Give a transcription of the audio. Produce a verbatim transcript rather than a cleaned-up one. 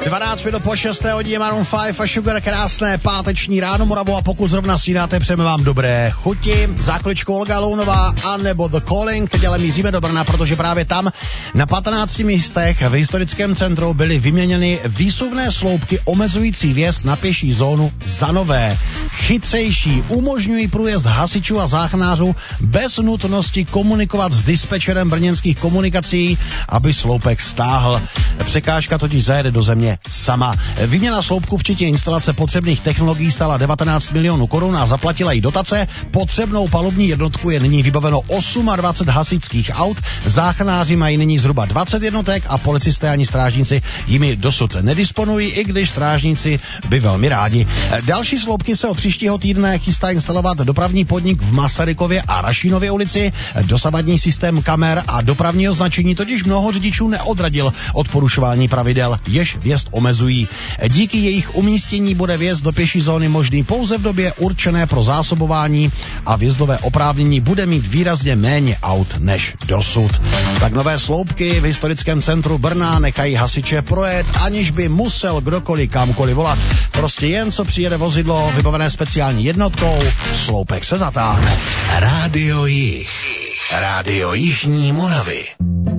dvanáct minut po šesté hodině Maroon pět a Sugar, krásné páteční ráno Moravu, a pokud zrovna snídáte, přejeme vám dobré chuti. Za chviličku Olga Lounová a nebo The Calling. Teď ale míříme do Brna, protože právě tam na patnácti místech v historickém centru byly vyměněny výsuvné sloupky omezující vjezd na pěší zónu za nové. Chytřejší, umožňují průjezd hasičů a záchranářů bez nutnosti komunikovat s dispečerem brněnských komunikací, aby sloupek stáhl. Překážka totiž zajede do země sama. Výměna sloupku včetně instalace potřebných technologií stála devatenáct milionů korun a zaplatila jí dotace. Potřebnou palubní jednotku je nyní vybaveno dvacet osm hasičských aut, záchranáři mají nyní zhruba dvacet jednotek a policisté ani strážníci jimi dosud nedisponují, i když strážníci by velmi rádi. Další sloupky se od příštího týdne chystá instalovat dopravní podnik v Masarykově a Rašínově ulici. Dosavadní systém kamer a dopravního značení totiž mnoho řidičů neodradil od porušování pravidel, jež vjezd omezují. Díky jejich umístění bude vjezd do pěší zóny možný pouze v době určené pro zásobování a vjezdové oprávnění bude mít výrazně méně aut než dosud. Tak nové sloupky v historickém centru Brna nechají hasiče projet, aniž by musel kdokoliv kamkoliv volat. Prostě jen co přijede vozidlo vybavené speciální jednotkou, sloupek se zatáhne. Rádio Jih. Rádio Jižní Moravy.